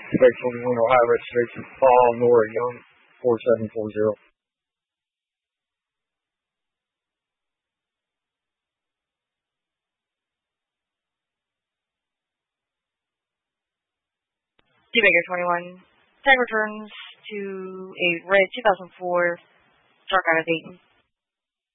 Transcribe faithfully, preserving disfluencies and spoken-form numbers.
Quebec twenty-one, Ohio registration, Paul Nora Young, four seven four zero. Quebec twenty-one, tag returns to a red two thousand four truck out of Dayton.